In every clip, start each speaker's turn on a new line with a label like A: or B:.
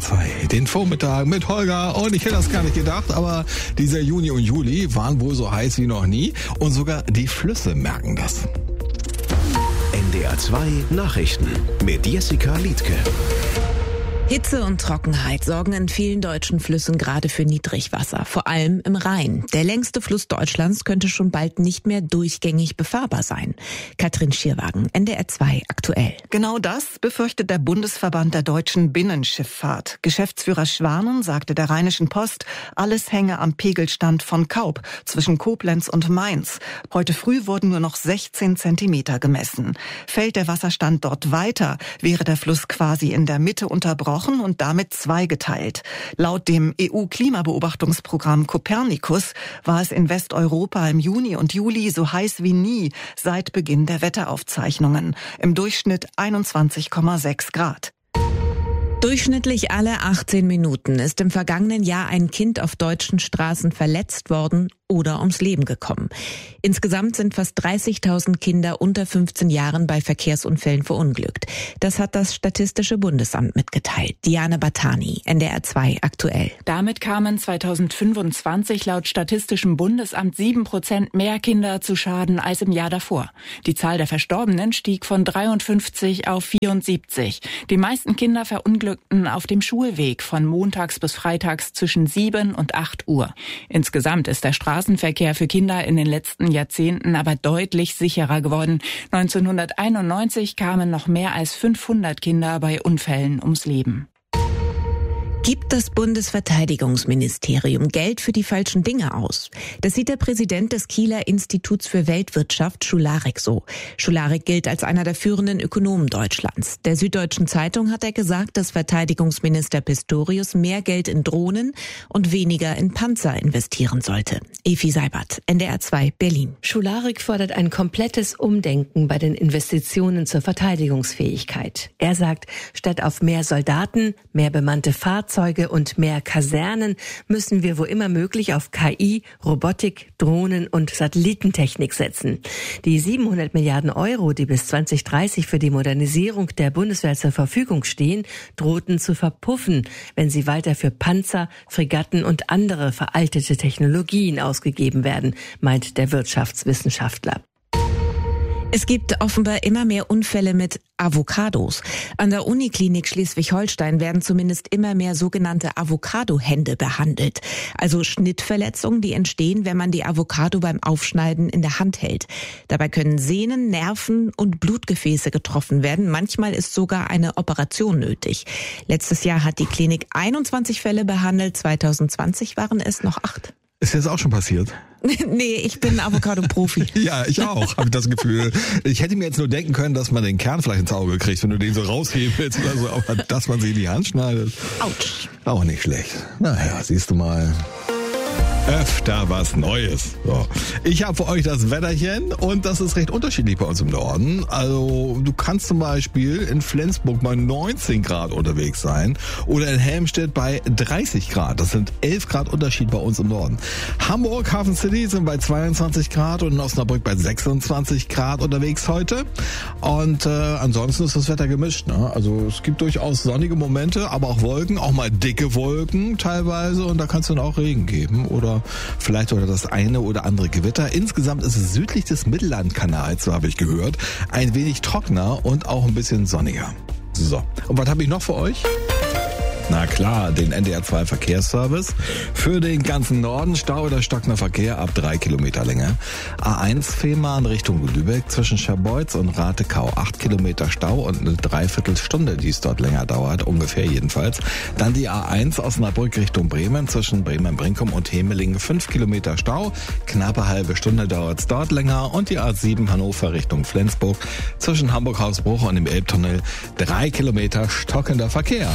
A: 2. Den Vormittag mit Holger. Und ich hätte das gar nicht gedacht, aber dieser Juni und Juli waren wohl so heiß wie noch nie. Und sogar die Flüsse merken das.
B: NDR 2 Nachrichten mit Jessica Liedtke.
C: Hitze und Trockenheit sorgen in vielen deutschen Flüssen gerade für Niedrigwasser, vor allem im Rhein. Der längste Fluss Deutschlands könnte schon bald nicht mehr durchgängig befahrbar sein. Katrin Schierwagen, NDR 2 aktuell.
D: Genau das befürchtet der Bundesverband der deutschen Binnenschifffahrt. Geschäftsführer Schwanen sagte der Rheinischen Post, alles hänge am Pegelstand von Kaup zwischen Koblenz und Mainz. Heute früh wurden nur noch 16 Zentimeter gemessen. Fällt der Wasserstand dort weiter, wäre der Fluss quasi in der Mitte unterbrochen und damit zweigeteilt. Laut dem EU-Klimabeobachtungsprogramm Copernicus war es in Westeuropa im Juni und Juli so heiß wie nie seit Beginn der Wetteraufzeichnungen. Im Durchschnitt 21,6 Grad.
C: Durchschnittlich alle 18 Minuten ist im vergangenen Jahr ein Kind auf deutschen Straßen verletzt worden oder ums Leben gekommen. Insgesamt sind fast 30.000 Kinder unter 15 Jahren bei Verkehrsunfällen verunglückt. Das hat das Statistische Bundesamt mitgeteilt. Diane Batani, NDR 2 aktuell.
E: Damit kamen 2025 laut Statistischem Bundesamt 7% mehr Kinder zu Schaden als im Jahr davor. Die Zahl der Verstorbenen stieg von 53 auf 74. Die meisten Kinder verunglückten auf dem Schulweg von montags bis freitags zwischen 7 und 8 Uhr. Insgesamt ist der Straßenverkehr für Kinder in den letzten Jahrzehnten aber deutlich sicherer geworden. 1991 kamen noch mehr als 500 Kinder bei Unfällen ums Leben.
C: Gibt das Bundesverteidigungsministerium Geld für die falschen Dinge aus? Das sieht der Präsident des Kieler Instituts für Weltwirtschaft, Schularek, so. Schularek gilt als einer der führenden Ökonomen Deutschlands. Der Süddeutschen Zeitung hat er gesagt, dass Verteidigungsminister Pistorius mehr Geld in Drohnen und weniger in Panzer investieren sollte. Efi Seibert, NDR 2 Berlin.
F: Schularek fordert ein komplettes Umdenken bei den Investitionen zur Verteidigungsfähigkeit. Er sagt, statt auf mehr Soldaten, mehr bemannte Fahrzeuge und mehr Kasernen müssen wir wo immer möglich auf KI, Robotik, Drohnen und Satellitentechnik setzen. Die 700 Milliarden Euro, die bis 2030 für die Modernisierung der Bundeswehr zur Verfügung stehen, drohten zu verpuffen, wenn sie weiter für Panzer, Fregatten und andere veraltete Technologien ausgegeben werden, meint der Wirtschaftswissenschaftler.
C: Es gibt offenbar immer mehr Unfälle mit Avocados. An der Uniklinik Schleswig-Holstein werden zumindest immer mehr sogenannte Avocado-Hände behandelt. Also Schnittverletzungen, die entstehen, wenn man die Avocado beim Aufschneiden in der Hand hält. Dabei können Sehnen, Nerven und Blutgefäße getroffen werden. Manchmal ist sogar eine Operation nötig. Letztes Jahr hat die Klinik 21 Fälle behandelt. 2020 waren es noch 8.
A: Ist jetzt auch schon passiert?
C: Nee, ich bin Avocado-Profi.
A: Ja, ich auch, habe ich das Gefühl. Ich hätte mir jetzt nur denken können, dass man den Kern vielleicht ins Auge kriegt, wenn du den so raushebelst oder so, aber dass man sich in die Hand schneidet.
C: Autsch.
A: Auch nicht schlecht. Naja, siehst du mal. Öfter was Neues. So. Ich habe für euch das Wetterchen und das ist recht unterschiedlich bei uns im Norden. Also du kannst zum Beispiel in Flensburg bei 19 Grad unterwegs sein oder in Helmstedt bei 30 Grad. Das sind 11 Grad Unterschied bei uns im Norden. Hamburg, Hafen City sind bei 22 Grad und in Osnabrück bei 26 Grad unterwegs heute. Und ansonsten ist das Wetter gemischt. Ne? Also es gibt durchaus sonnige Momente, aber auch Wolken, auch mal dicke Wolken teilweise und da kann es dann auch Regen geben oder vielleicht oder das eine oder andere Gewitter. Insgesamt ist es südlich des Mittellandkanals, so habe ich gehört, ein wenig trockener und auch ein bisschen sonniger. So, und was habe ich noch für euch? Na klar, den NDR 2 Verkehrsservice. Für den ganzen Norden Stau oder stockender Verkehr ab 3 Kilometer Länge. A1 Fehmarn Richtung Lübeck zwischen Scherbeutz und Ratekau. 8 Kilometer Stau und eine Dreiviertelstunde, die es dort länger dauert, ungefähr jedenfalls. Dann die A1 Osnabrück Richtung Bremen zwischen Bremen-Brinkum und Hemeling. 5 Kilometer Stau, knappe halbe Stunde dauert es dort länger. Und die A7 Hannover Richtung Flensburg zwischen Hamburg-Hausbruch und dem Elbtunnel. 3 Kilometer stockender Verkehr.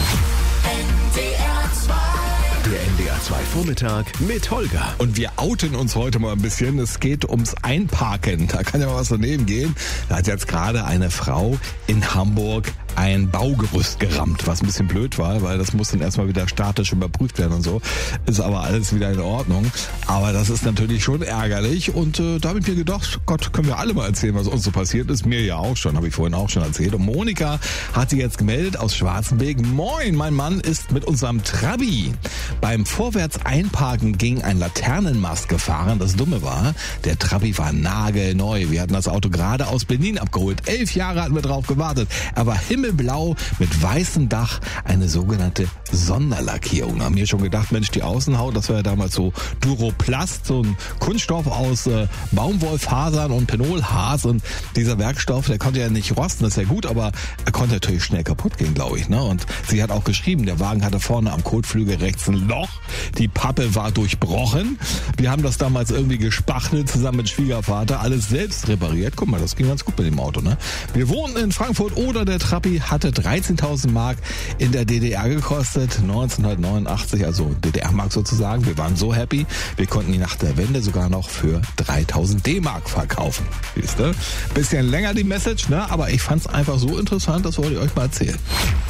B: Der NDR 2 Vormittag mit Holger.
A: Und wir outen uns heute mal ein bisschen. Es geht ums Einparken. Da kann ja mal was daneben gehen. Da hat jetzt gerade eine Frau in Hamburg ein Baugerüst gerammt, was ein bisschen blöd war, weil das muss dann erstmal wieder statisch überprüft werden und so. Ist aber alles wieder in Ordnung. Aber das ist natürlich schon ärgerlich und da habe ich mir gedacht, Gott, können wir alle mal erzählen, was uns so passiert ist. Mir ja auch schon, habe ich vorhin auch schon erzählt. Und Monika hat sich jetzt gemeldet aus Schwarzenberg. Moin, mein Mann ist mit unserem Trabi beim Vorwärts-Einparken gegen einen Laternenmast gefahren. Das Dumme war, der Trabi war nagelneu. Wir hatten das Auto gerade aus Benin abgeholt. 11 Jahre hatten wir drauf gewartet. Er war himmelblau mit weißem Dach, eine sogenannte Sonderlackierung. Da haben wir schon gedacht, Mensch, die Außenhaut, das war ja damals so Duroplast, so ein Kunststoff aus Baumwollfasern und Penolharz. Und dieser Werkstoff, der konnte ja nicht rosten, das ist ja gut, aber er konnte natürlich schnell kaputt gehen, glaube ich. Ne? Und sie hat auch geschrieben, der Wagen hatte vorne am Kotflügel rechts ein Loch. Die Pappe war durchbrochen. Wir haben das damals irgendwie gespachtelt, zusammen mit Schwiegervater, alles selbst repariert. Guck mal, das ging ganz gut mit dem Auto. Ne? Wir wohnen in Frankfurt oder der Trabi hatte 13.000 Mark in der DDR gekostet, 1989, also DDR-Mark sozusagen. Wir waren so happy, wir konnten ihn nach der Wende sogar noch für 3.000 D-Mark verkaufen. Siehste? Bisschen länger die Message, ne? Aber ich fand's einfach so interessant, das wollte ich euch mal erzählen.